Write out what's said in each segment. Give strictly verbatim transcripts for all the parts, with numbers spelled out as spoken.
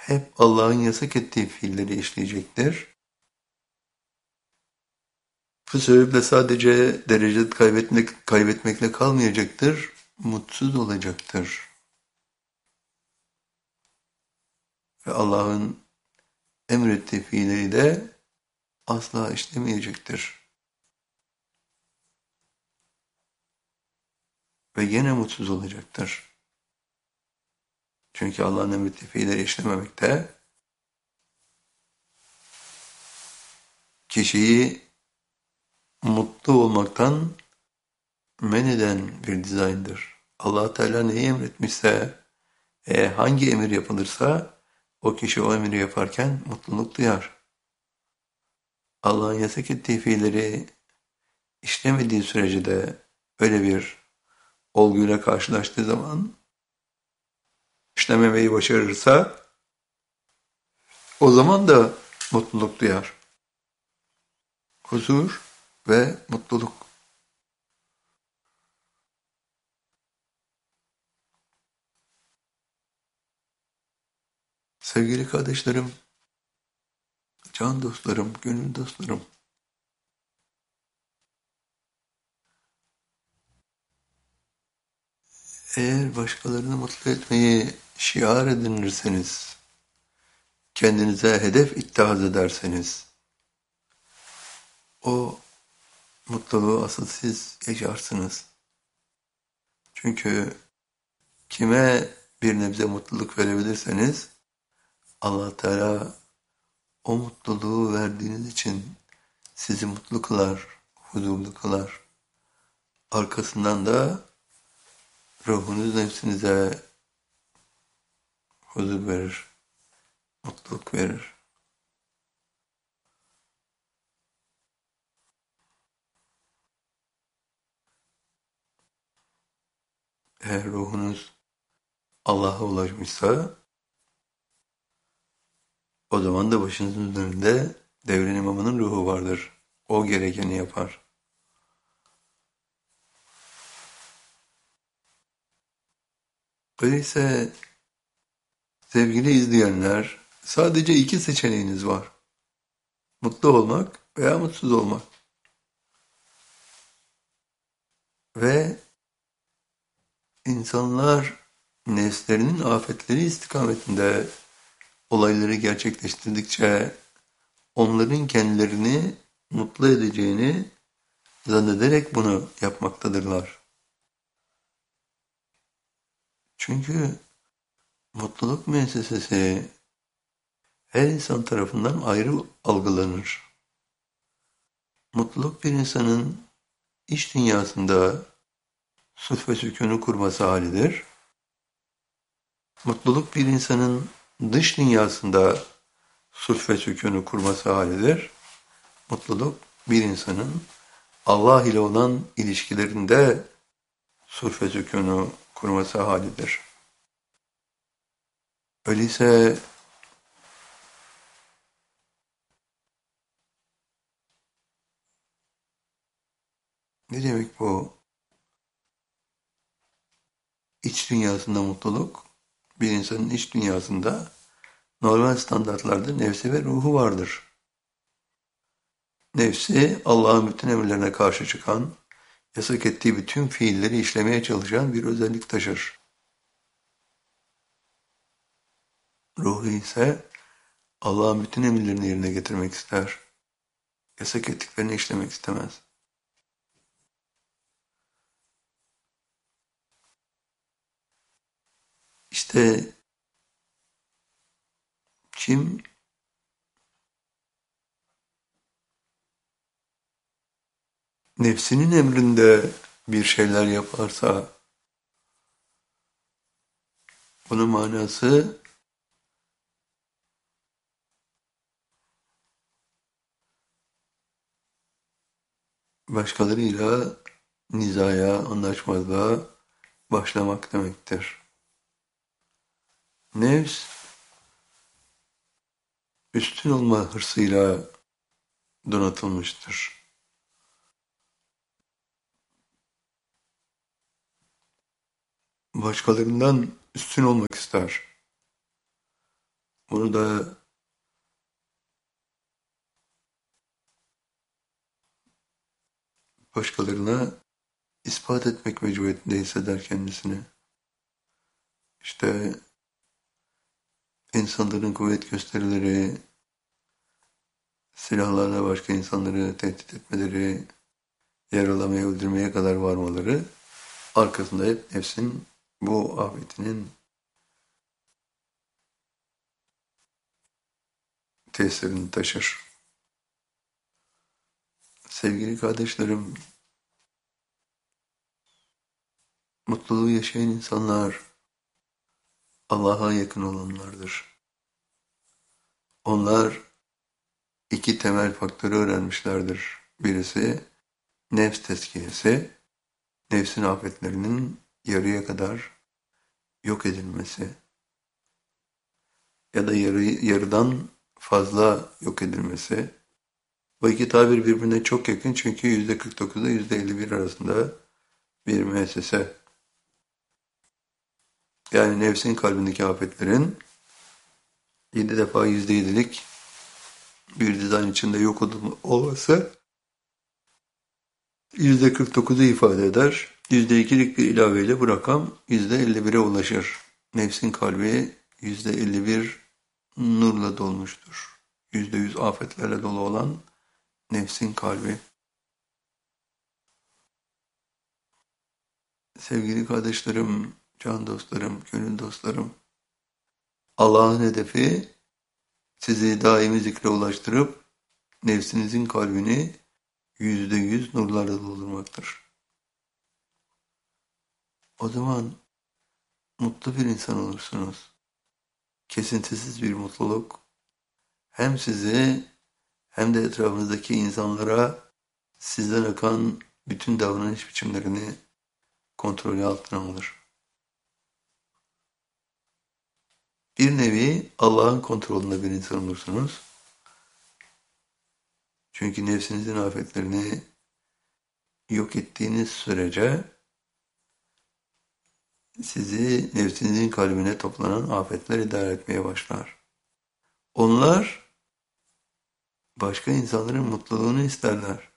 hep Allah'ın yasak ettiği fiilleri işleyecektir. Bu sebeple sadece derece kaybetmek, kaybetmekle kalmayacaktır, mutsuz olacaktır. Ve Allah'ın emrettiği fiilleri de asla işlemeyecektir. Ve gene mutsuz olacaktır. Çünkü Allah'ın emrettiği fiilleri işlememekte kişiyi mutlu olmaktan men eden bir dizayndır. Allah Teala neyi emretmişse, e, hangi emir yapılırsa o kişi o emiri yaparken mutluluk duyar. Allah'ın yasak ettiği fiilleri işlemediği sürece de öyle bir olguyla karşılaştığı zaman işlememeyi başarırsa o zaman da mutluluk duyar. Huzur ve mutluluk. Sevgili kardeşlerim, can dostlarım, gönül dostlarım, eğer başkalarını mutlu etmeyi şiar edinirseniz, kendinize hedef ittihaz ederseniz, o mutluluğu asıl siz yaşarsınız. Çünkü kime bir nebze mutluluk verebilirseniz, Allah Teala o mutluluğu verdiğiniz için sizi mutlu kılar, huzurlu kılar. Arkasından da ruhunuz nefsinize huzur verir, mutluluk verir. Eğer ruhunuz Allah'a ulaşmışsa, o zaman da başınızın üzerinde devrin imamının ruhu vardır. O gerekeni yapar. Öyleyse sevgili izleyenler, sadece iki seçeneğiniz var. Mutlu olmak veya mutsuz olmak. Ve insanlar nefslerinin afetleri istikametinde olayları gerçekleştirdikçe onların kendilerini mutlu edeceğini zannederek bunu yapmaktadırlar. Çünkü mutluluk müessesesi her insan tarafından ayrı algılanır. Mutluluk bir insanın iç dünyasında sulh ve sükûnu kurması halidir. Mutluluk bir insanın dış dünyasında sulh ve sükûnu kurması halidir. Mutluluk bir insanın Allah ile olan ilişkilerinde sulh ve sükûnu kurması halidir. Öyleyse ne demek bu? İç dünyasında mutluluk, bir insanın iç dünyasında normal standartlarda nefsi ve ruhu vardır. Nefsi Allah'ın bütün emirlerine karşı çıkan, yasak ettiği bütün fiilleri işlemeye çalışan bir özellik taşır. Ruhu ise Allah'ın bütün emirlerini yerine getirmek ister. Yasak ettiklerini işlemek istemez. İşte kim nefsinin emrinde bir şeyler yaparsa, bunun manası başkalarıyla nizaya, anlaşmazlığa başlamak demektir. Nefs, üstün olma hırsıyla donatılmıştır. Başkalarından üstün olmak ister. Bunu da başkalarına ispat etmek mecburiyetinde hisseder kendisini. İşte insanların kuvvet gösterileri, silahlarla başka insanları tehdit etmeleri, yaralamaya, öldürmeye kadar varmaları arkasında hep nefsin bu afetinin tesirini taşır. Sevgili kardeşlerim, mutluluğu yaşayan insanlar Allah'a yakın olanlardır. Onlar iki temel faktörü öğrenmişlerdir. Birisi nefs tezkiyesi, nefsin afetlerinin yarıya kadar yok edilmesi ya da yarı, yarıdan fazla yok edilmesi. Bu iki tabir birbirine çok yakın çünkü yüzde kırk dokuzda yüzde elli bir arasında bir müessese. Yani nefsin kalbindeki afetlerin yedi defa yüzde yedilik bir dizayn içinde yok olması yüzde kırk dokuzu ifade eder. yüzde ikilik bir ilaveyle bu rakam yüzde elli bire ulaşır. Nefsin kalbi yüzde elli bir nurla dolmuştur. yüzde yüz afetlerle dolu olan nefsin kalbi. Sevgili kardeşlerim, can dostlarım, gönül dostlarım, Allah'ın hedefi sizi daimi zikre ulaştırıp nefsinizin kalbini yüzde yüz nurlarla doldurmaktır. O zaman mutlu bir insan olursunuz. Kesintisiz bir mutluluk hem sizi hem de etrafınızdaki insanlara sizden akan bütün davranış biçimlerini kontrolü altına alır. Bir nevi Allah'ın kontrolünde bir insan olursunuz. Çünkü nefsinizin afetlerini yok ettiğiniz sürece sizi nefsinizin kalbine toplanan afetler idare etmeye başlar. Onlar başka insanların mutluluğunu isterler.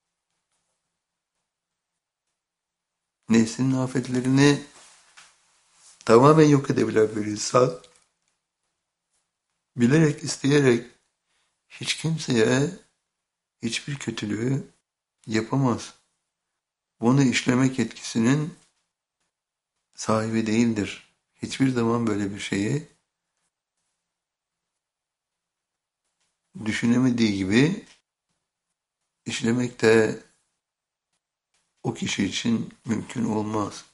Nefsinin afetlerini tamamen yok edebilen bir insan bilerek, isteyerek hiç kimseye hiçbir kötülüğü yapamaz. Bunu işlemek yetkisinin sahibi değildir. Hiçbir zaman böyle bir şeyi düşünemediği gibi işlemek de o kişi için mümkün olmaz.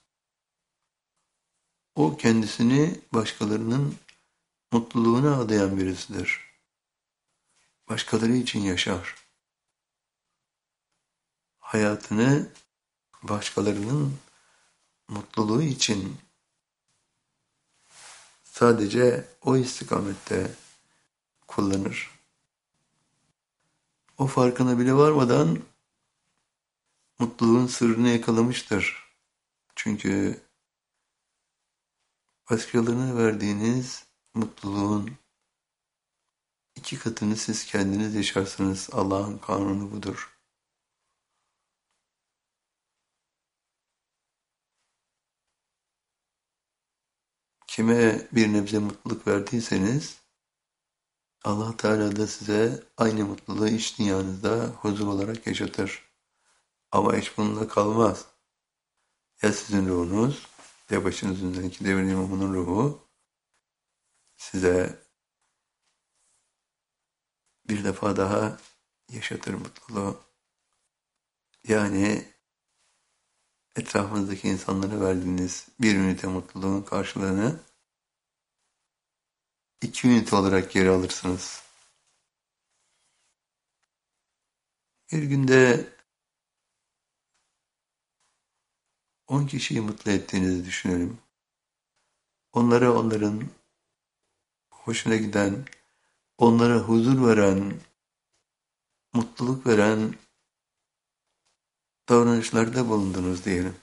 O kendisini başkalarının mutluluğuna adayan birisidir. Başkaları için yaşar. Hayatını başkalarının mutluluğu için sadece o istikamette kullanır. O farkına bile varmadan mutluluğun sırrını yakalamıştır. Çünkü başkalarına verdiğiniz mutluluğun iki katını siz kendiniz yaşarsınız. Allah'ın kanunu budur. Kime bir nebze mutluluk verdiyseniz Allah Teala da size aynı mutluluğu iç dünyanızda huzur olarak yaşatır. Ama iş bununla kalmaz. Ya sizin ruhunuz ya başınızın üzerindeki devrin imamının ruhu size bir defa daha yaşatır mutluluğu. Yani etrafınızdaki insanlara verdiğiniz bir ünite mutluluğun karşılığını iki ünite olarak geri alırsınız. Bir günde on kişiyi mutlu ettiğinizi düşünelim. Onlara onların hoşuna giden, onlara huzur veren, mutluluk veren davranışlarda bulundunuz diyelim.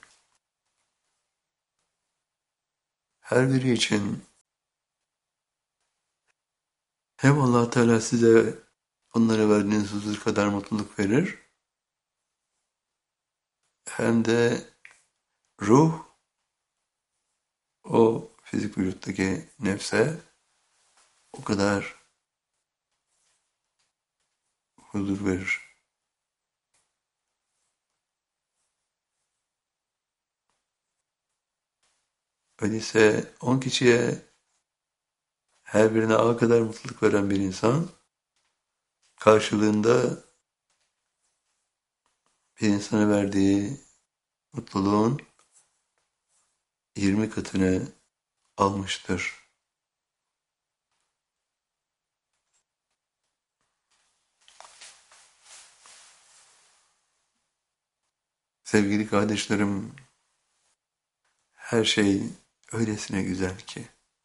Her biri için Hem Allah Teala size onlara verdiğiniz huzur kadar mutluluk verir, hem de ruh o fizik vücuttaki nefse o kadar huzur verir. Öyleyse on kişiye her birine ağ kadar mutluluk veren bir insan karşılığında bir insana verdiği mutluluğun yirmi katını almıştır. Sevgili kardeşlerim, her şey öylesine güzel ki.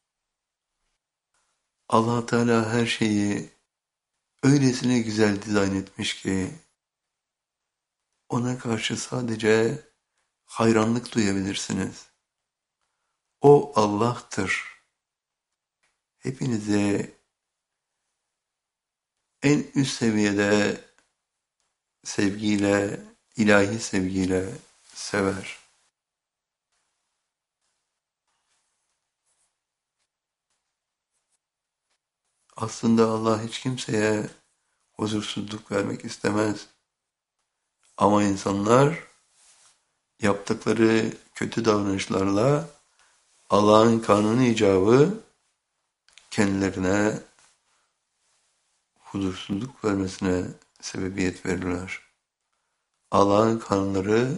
Allah Teala her şeyi öylesine güzel dizayn etmiş ki ona karşı sadece hayranlık duyabilirsiniz. O Allah'tır. Hepinizi en üst seviyede sevgiyle, ilahi sevgiyle sever. Aslında Allah hiç kimseye huzursuzluk vermek istemez. Ama insanlar yaptıkları kötü davranışlarla Allah'ın kanunu icabı kendilerine huzursuzluk vermesine sebebiyet verirler. Allah'ın kanunları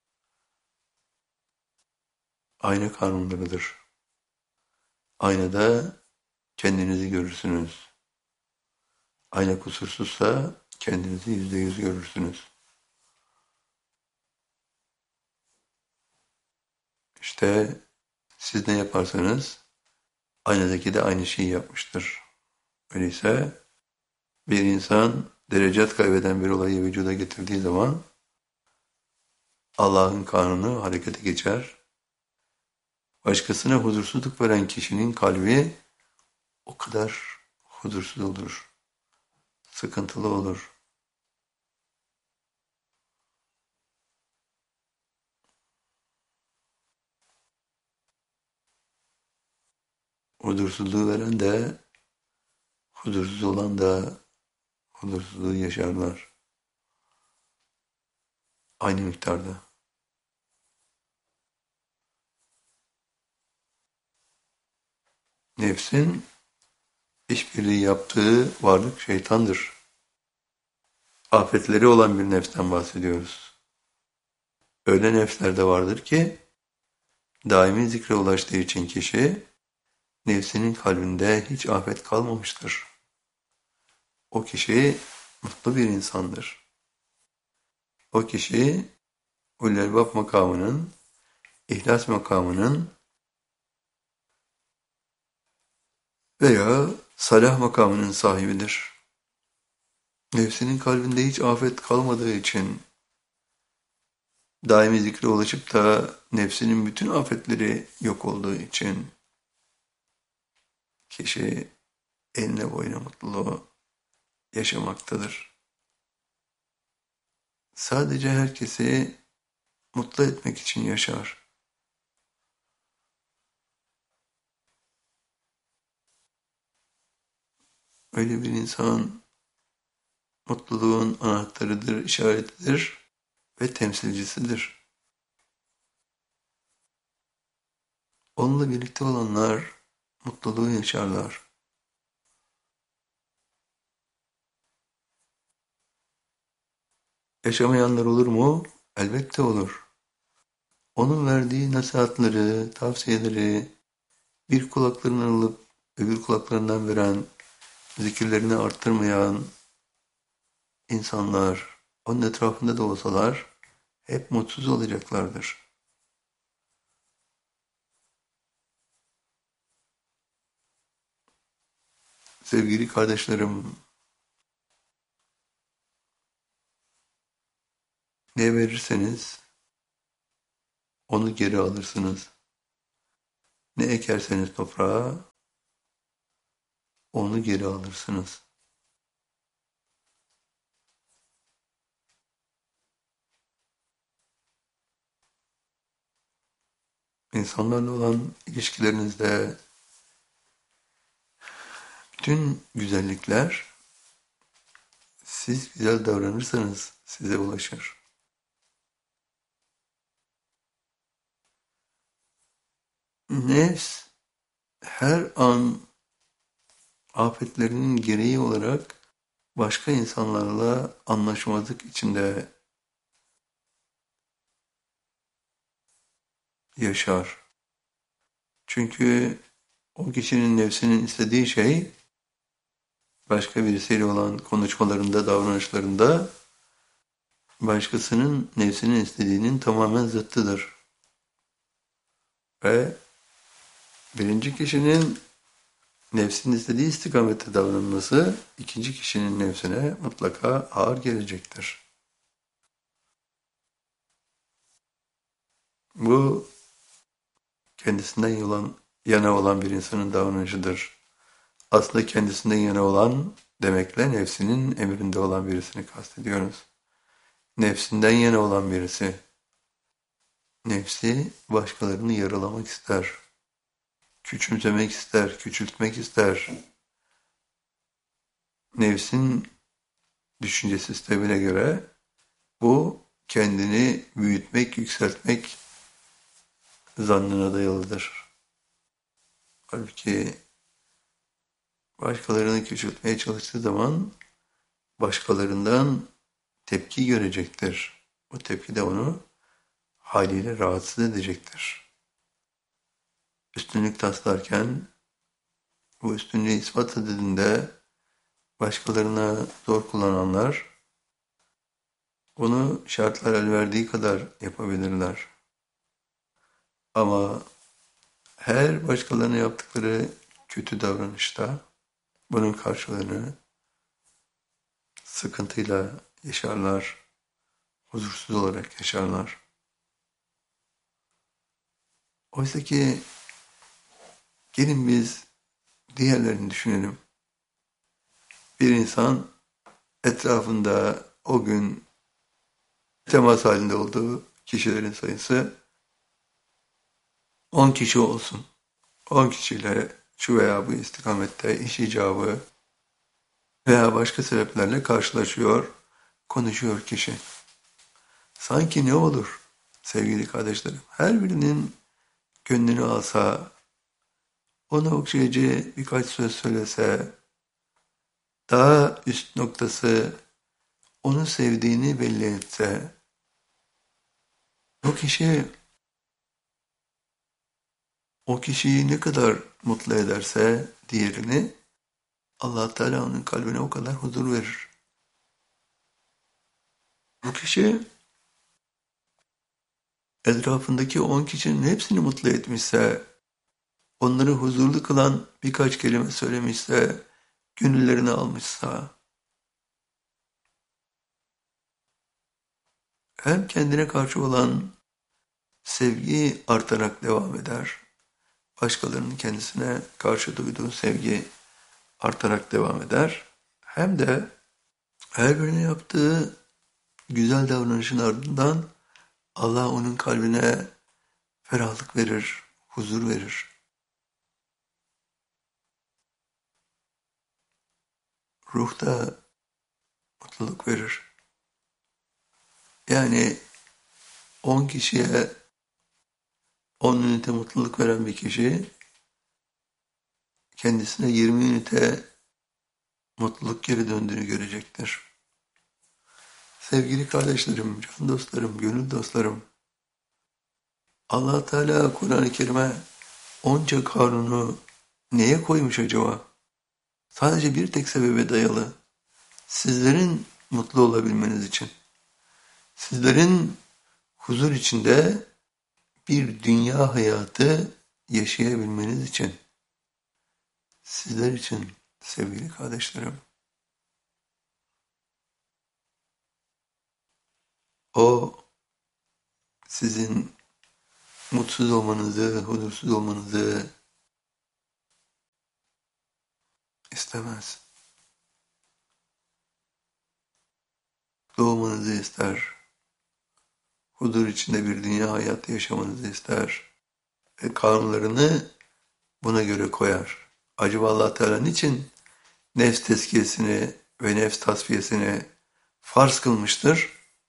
ayna kanunlarıdır. Aynada kendinizi görürsünüz. Ayna kusursuzsa kendinizi yüzde yüz görürsünüz. İşte siz ne yaparsanız aynadaki de aynı şeyi yapmıştır. Öyleyse bir insan derecat kaybeden bir olayı vücuda getirdiği zaman Allah'ın kanunu harekete geçer. Başkasına huzursuzluk veren kişinin kalbi o kadar huzursuz olur, sıkıntılı olur. Huzursuzluğu veren de, huzursuz olan da huzursuzluğu yaşarlar. Aynı miktarda. Nefsin işbirliği yaptığı varlık şeytandır. Afetleri olan bir nefsten bahsediyoruz. Öyle nefsler de vardır ki, daimi zikre ulaştığı için kişi, nefsinin kalbinde hiç afet kalmamıştır. O kişi mutlu bir insandır. O kişi Ulul-Albab makamının, İhlas makamının veya Salah makamının sahibidir. Nefsinin kalbinde hiç afet kalmadığı için daimi zikre ulaşıp da nefsinin bütün afetleri yok olduğu için kişi enine boyuna mutluluğu yaşamaktadır. Sadece herkesi mutlu etmek için yaşar. Öyle bir insan mutluluğun anahtarıdır, işaretidir ve temsilcisidir. Onunla birlikte olanlar mutluluğu yaşarlar. Yaşamayanlar olur mu? Elbette olur. Onun verdiği nasihatleri, tavsiyeleri bir kulaklarından alıp öbür kulaklarından veren, zikirlerini arttırmayan insanlar, onun etrafında da olsalar hep mutsuz olacaklardır. Sevgili kardeşlerim, ne verirseniz onu geri alırsınız. Ne ekerseniz toprağa onu geri alırsınız. İnsanlarla olan ilişkilerinizde bütün güzellikler, siz güzel davranırsanız size ulaşır. Nefs her an afetlerinin gereği olarak başka insanlarla anlaşmazlık içinde yaşar. Çünkü o kişinin nefsinin istediği şey başka birisiyle olan konuşmalarında, davranışlarında başkasının nefsinin istediğinin tamamen zıttıdır. Ve birinci kişinin nefsinin istediği istikamette davranması ikinci kişinin nefsine mutlaka ağır gelecektir. Bu kendisinden olan, yana olan bir insanın davranışıdır. Aslında kendisinden yana olan demekle nefsinin emrinde olan birisini kastediyoruz. Nefsinden yana olan birisi. Nefsi başkalarını yaralamak ister. Küçümsemek ister, küçültmek ister. Nefsin düşünce sistemine göre bu kendini büyütmek, yükseltmek zannına dayalıdır. Halbuki başkalarını küçültmeye çalıştığı zaman başkalarından tepki görecektir. O tepki de onu haliyle rahatsız edecektir. Üstünlük taslarken bu üstünlüğü ispat edildiğinde başkalarına zor kullananlar onu şartlar el verdiği kadar yapabilirler. Ama her başkalarına yaptıkları kötü davranışta bunun karşılığını sıkıntıyla yaşarlar, huzursuz olarak yaşarlar. Oysa ki gelin biz diğerlerini düşünelim. Bir insan etrafında o gün temas halinde olduğu kişilerin sayısı on kişi olsun. on kişiyle şu veya bu istikamette iş icabı veya başka sebeplerle karşılaşıyor, konuşuyor kişi. Sanki ne olur sevgili kardeşlerim? Her birinin gönlünü alsa, ona okşayıcı birkaç söz söylese, daha üst noktası onu sevdiğini belli etse, o kişi o kişiyi ne kadar mutlu ederse diğerini, Allah Teala onun kalbine o kadar huzur verir. Bu kişi etrafındaki on kişinin hepsini mutlu etmişse, onları huzurlu kılan birkaç kelime söylemişse, gönüllerini almışsa, hem kendine karşı olan sevgi artarak devam eder, başkalarının kendisine karşı duyduğu sevgi artarak devam eder, hem de her birine yaptığı güzel davranışın ardından Allah onun kalbine ferahlık verir, huzur verir. Ruhta mutluluk verir. Yani on kişiye on ünite mutluluk veren bir kişi kendisine yirmi ünite mutluluk geri döndüğünü görecektir. Sevgili kardeşlerim, can dostlarım, gönül dostlarım, Allah Teala Kur'an-ı Kerim'e onca kanunu neye koymuş acaba? Sadece bir tek sebebe dayalı. Sizlerin mutlu olabilmeniz için. Sizlerin huzur içinde bir dünya hayatı yaşayabilmeniz için. Sizler için sevgili kardeşlerim. O sizin mutsuz olmanızı, huzursuz olmanızı istemez. Doğmanızı ister. Huzur içinde bir dünya hayatı yaşamanızı ister. Ve kanunlarını buna göre koyar. Acaba Allah Teala niçin nefs tezkiyesini ve nefs tasfiyesini farz kılmıştır?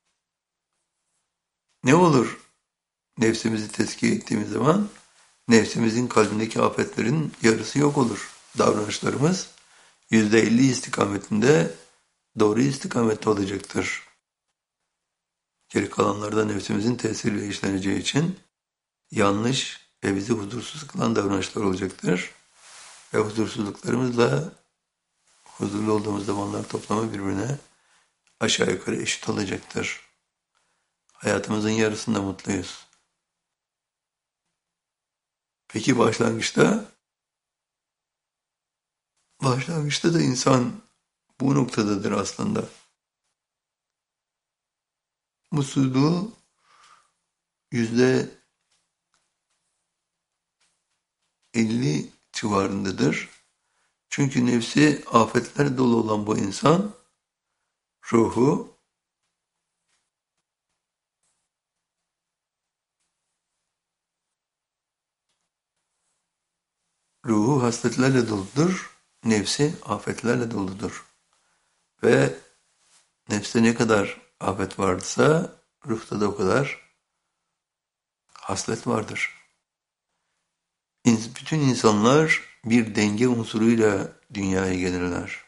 Ne olur nefsimizi tezkiye ettiğimiz zaman? Nefsimizin kalbindeki afetlerin yarısı yok olur. Davranışlarımız yüzde elli istikametinde doğru istikamette olacaktır. Geri kalanlarda nefsimizin tesiriyle işleneceği için yanlış ve bizi huzursuz kılan davranışlar olacaktır. Ve huzursuzluklarımızla huzurlu olduğumuz zamanlar toplamı birbirine aşağı yukarı eşit olacaktır. Hayatımızın yarısında mutluyuz. Peki başlangıçta? Başlangıçta da insan bu noktadadır aslında. Mutsuzluğu yüzde elli civarındadır. Çünkü nefsi afetler dolu olan bu insan ruhu ruhu hasletlerle doludur, nefsi afetlerle doludur. Ve nefste ne kadar afet varsa ruhta da o kadar haslet vardır. Bütün insanlar bir denge unsuruyla dünyaya gelirler.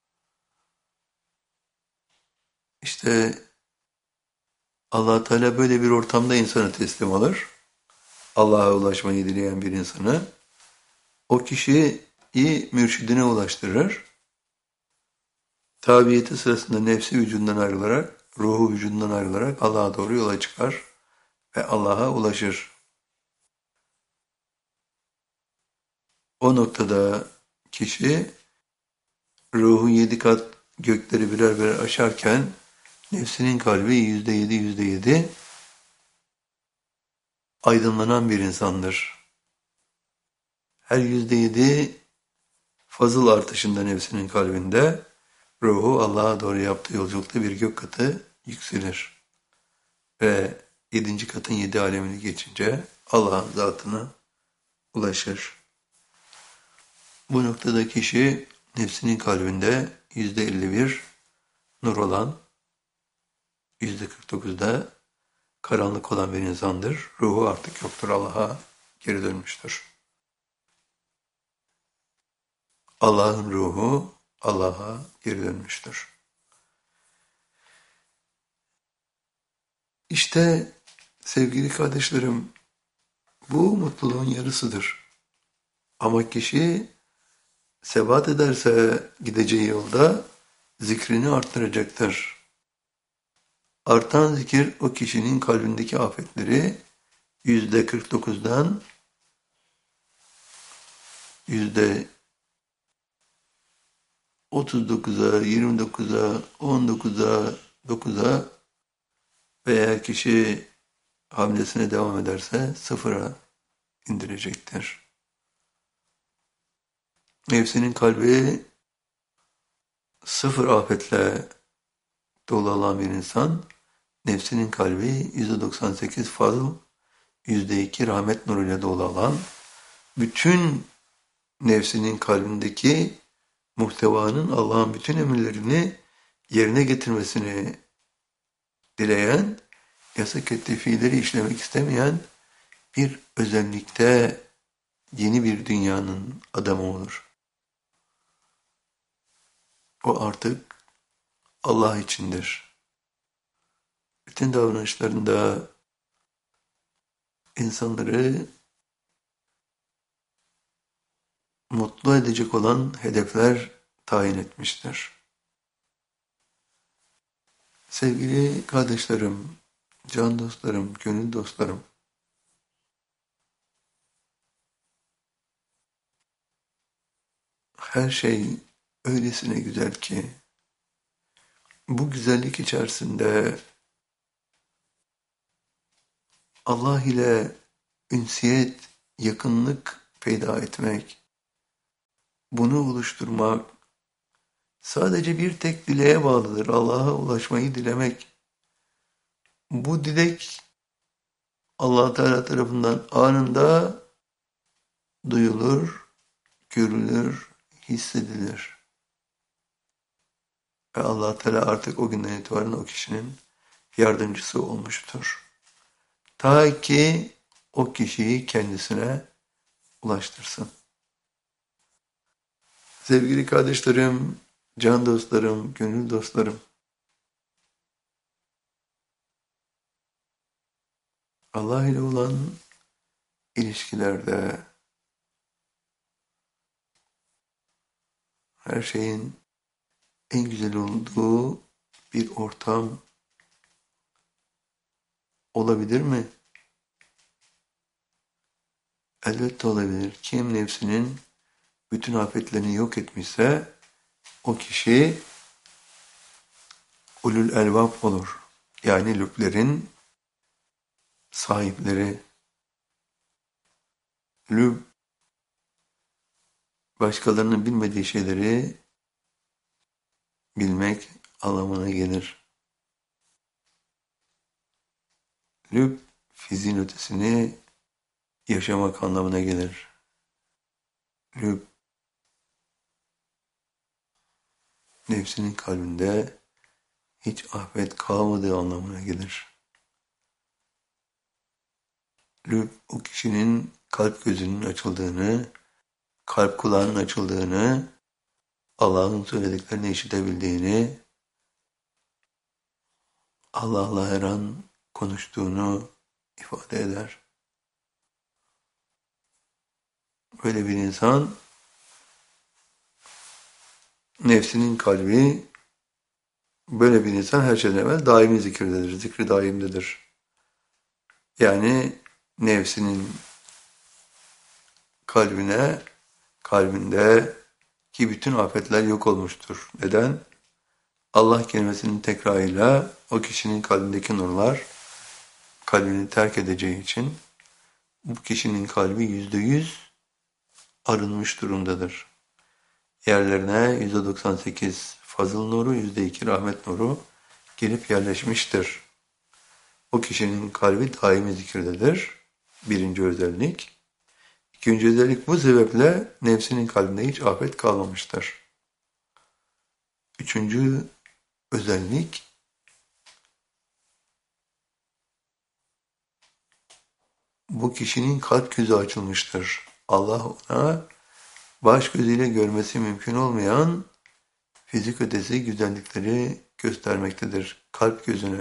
İşte Allah Teala böyle bir ortamda insanı teslim alır. Allah'a ulaşmayı dileyen bir insanı. O kişiyi mürşidine ulaştırır. Tabiyeti sırasında nefsi vücudundan ayrılarak, ruhu vücudundan ayrılarak Allah'a doğru yola çıkar ve Allah'a ulaşır. O noktada kişi ruhu yedi kat gökleri birer birer aşarken nefsinin kalbi yüzde yedi, yüzde yedi aydınlanan bir insandır. Her yüzde yedi fazıl artışında nefsinin kalbinde ruhu Allah'a doğru yaptığı yolculukta bir gök katı yükselir. Ve yedinci katın yedi alemini geçince Allah'ın zatına ulaşır. Bu noktada kişi nefsinin kalbinde yüzde elli bir nur olan, yüzde kırk dokuzda karanlık olan bir insandır. Ruhu artık yoktur, Allah'a geri dönmüştür. Allah'ın ruhu Allah'a geri dönmüştür. İşte sevgili kardeşlerim, bu mutluluğun yarısıdır. Ama kişi sebat ederse gideceği yolda zikrini arttıracaktır. Artan zikir o kişinin kalbindeki afetleri yüzde kırk dokuzdan yüzde otuz dokuza, yirmi dokuza, on dokuza, dokuza veya kişi hamlesine devam ederse sıfıra indirecektir. Nefsinin kalbi sıfır afetle dolu olan bir insan, nefsinin kalbi yüzde doksan sekiz fazl, yüzde iki rahmet nuruyla dolu olan, bütün nefsinin kalbindeki muhtevanın Allah'ın bütün emirlerini yerine getirmesini dileyen, yasak ettiği fiilleri işlemek istemeyen bir özellikte yeni bir dünyanın adamı olur. O artık Allah içindir. Bütün davranışlarında insanları mutlu edecek olan hedefler tayin etmiştir. Sevgili kardeşlerim, can dostlarım, gönül dostlarım, her şey öylesine güzel ki, bu güzellik içerisinde Allah ile ünsiyet, yakınlık peyda etmek, bunu oluşturmak, sadece bir tek dileğe bağlıdır. Allah'a ulaşmayı dilemek. Bu dilek Allah Teala tarafından anında duyulur, görülür, hissedilir. Ve Allah Teala artık o günden itibaren o kişinin yardımcısı olmuştur. Ta ki o kişiyi kendisine ulaştırsın. Sevgili kardeşlerim, can dostlarım, gönül dostlarım, Allah ile olan ilişkilerde her şeyin en güzel olduğu bir ortam olabilir mi? Elbette olabilir. Kim nefsinin bütün afetlerini yok etmişse o kişi ulul elbab olur. Yani lüblerin sahipleri. Lüb, başkalarının bilmediği şeyleri bilmek anlamına gelir. Lüb, fiziğin ötesini yaşamak anlamına gelir. Lüb, nefsinin kalbinde hiç afet kalmadığı anlamına gelir. Lüb, o kişinin kalp gözünün açıldığını, kalp kulağının açıldığını, Allah'ın söylediklerini işitebildiğini, Allah'la her an konuştuğunu ifade eder. Böyle bir insan, nefsinin kalbi, böyle bir insan her şeyden evvel daimi zikirdedir, zikri daimdedir. Yani nefsinin kalbine, kalbinde ki bütün afetler yok olmuştur. Neden? Allah kelimesinin tekrarıyla o kişinin kalbindeki nurlar kalbini terk edeceği için bu kişinin kalbi yüzde yüz arınmış durumdadır. Yerlerine yüzde doksan sekiz fazıl nuru, yüzde iki rahmet nuru gelip yerleşmiştir. O kişinin kalbi daimi zikirdedir. Birinci özellik. İkinci özellik, bu sebeple nefsinin kalbinde hiç afet kalmamıştır. Üçüncü özellik, bu kişinin kalp gözü açılmıştır. Allah ona baş gözüyle görmesi mümkün olmayan fizik ötesi güzellikleri göstermektedir kalp gözüne.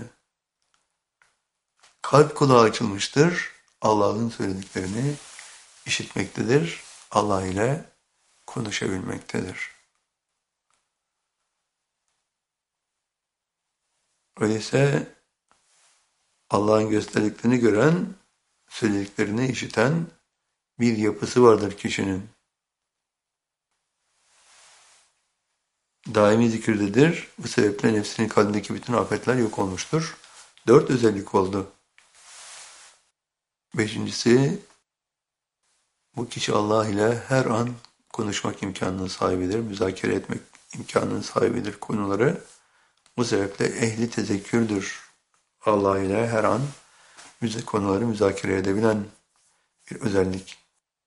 Kalp kulağı açılmıştır. Allah'ın söylediklerini işitmektedir. Allah ile konuşabilmektedir. Öyleyse Allah'ın gösterdiklerini gören, söylediklerini işiten bir yapısı vardır kişinin. Daimi zikirdedir. Bu sebeple nefsinin kalbindeki bütün afetler yok olmuştur. Dört özellik oldu. Beşincisi, bu kişi Allah ile her an konuşmak imkanının sahibidir, müzakere etmek imkanının sahibidir konuları. Bu sebeple ehli tezekkürdür. Allah ile her an konuları müzakere edebilen bir özellik.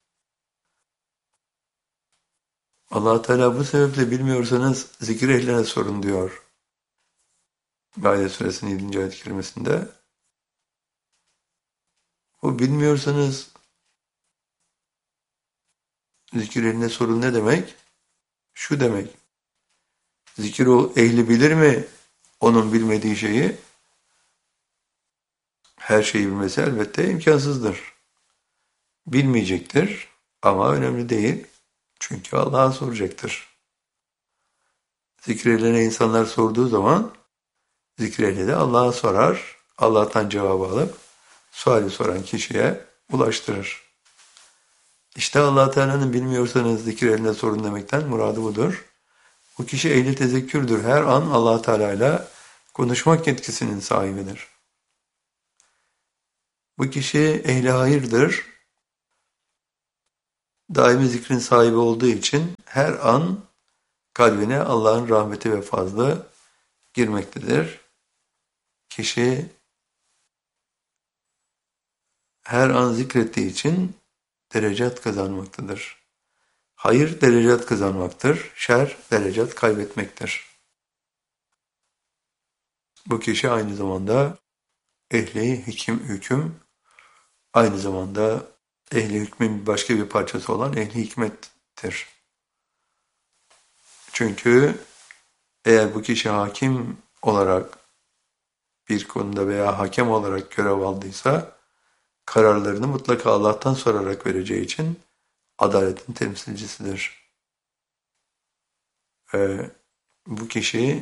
Allah Teala bu sebeple bilmiyorsanız zikir ehline sorun diyor. Maide suresinin yedinci ayet-i kerimesinde. Bu bilmiyorsanız zikir ehline sorun ne demek? Şu demek. Zikir o ehli bilir mi onun bilmediği şeyi? Her şeyi bilmesi elbette imkansızdır. Bilmeyecektir ama önemli değil. Çünkü Allah'a soracaktır. Zikir ehline insanlar sorduğu zaman zikir ehli de Allah'a sorar. Allah'tan cevabı alıp suali soran kişiye ulaştırır. İşte Allah Teala'nın bilmiyorsanız zikir ehline sorun demekten muradı budur. Bu kişi ehli tezekkürdür. Her an Allah Teala ile konuşmak yetkisinin sahibidir. Bu kişi ehli hayırdır. Daimi zikrin sahibi olduğu için her an kalbine Allah'ın rahmeti ve fazlı girmektedir. Kişi her an zikrettiği için derecat kazanmaktadır. Hayır derecat kazanmaktır, şer derecat kaybetmektir. Bu kişi aynı zamanda ehli hüküm, hüküm aynı zamanda ehli hükmün başka bir parçası olan ehli hikmettir. Çünkü eğer bu kişi hakim olarak bir konuda veya hakem olarak görev aldıysa kararlarını mutlaka Allah'tan sorarak vereceği için adaletin temsilcisidir. Ee, bu kişi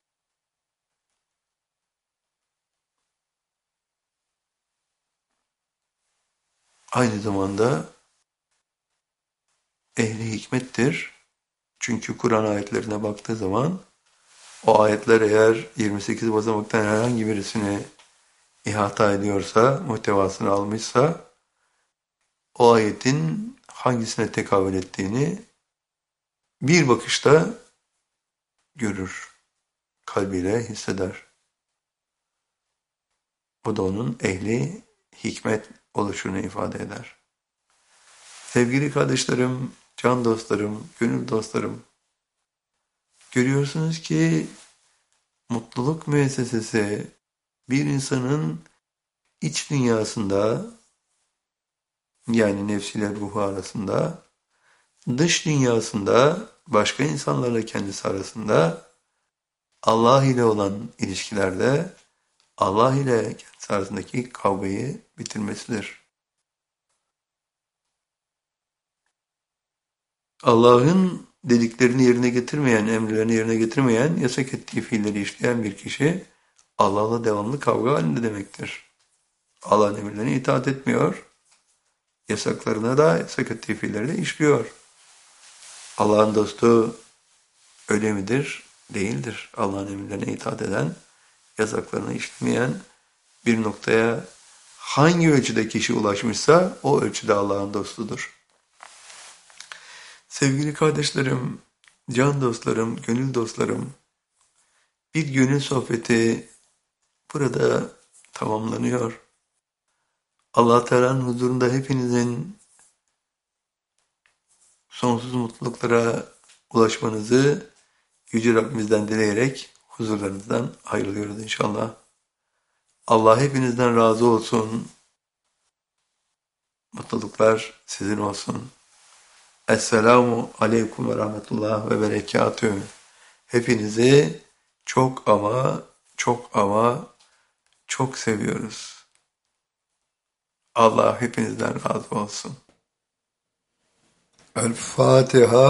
aynı zamanda ehli hikmettir. Çünkü Kur'an ayetlerine baktığı zaman o ayetler eğer yirmi sekiz basamaktan herhangi birisini ihata ediyorsa, muhtevasını almışsa o ayetin hangisine tekabül ettiğini bir bakışta görür, kalbiyle hisseder. Bu da onun ehli hikmet oluşunu ifade eder. Sevgili kardeşlerim, can dostlarım, gönül dostlarım, görüyorsunuz ki mutluluk müessesesi bir insanın iç dünyasında, yani nefsiyle ruhu arasında, dış dünyasında başka insanlarla kendisi arasında, Allah ile olan ilişkilerde Allah ile kendisi arasındaki kavgayı bitirmesidir. Allah'ın dediklerini yerine getirmeyen, emirlerini yerine getirmeyen, yasak ettiği fiilleri işleyen bir kişi Allah'la devamlı kavga halinde demektir. Allah'ın emirlerine itaat etmiyor, yasaklarına da yasak ettiği fiilleri de işliyor. Allah'ın dostu öyle midir? Değildir. Allah'ın emirlerine itaat eden, yasaklarını işlemeyen bir noktaya hangi ölçüde kişi ulaşmışsa o ölçüde Allah'ın dostudur. Sevgili kardeşlerim, can dostlarım, gönül dostlarım, bir gönül sohbeti burada tamamlanıyor. Allah Teala'nın huzurunda hepinizin sonsuz mutluluklara ulaşmanızı Yüce Rabbimizden dileyerek huzurlarınızdan ayrılıyoruz inşallah. Allah hepinizden razı olsun. Mutluluklar sizin olsun. Esselamu aleyküm ve rahmetullah ve berekatühü. Hepinizi çok ama çok ama çok seviyoruz. Allah hepinizden razı olsun. El Fatiha.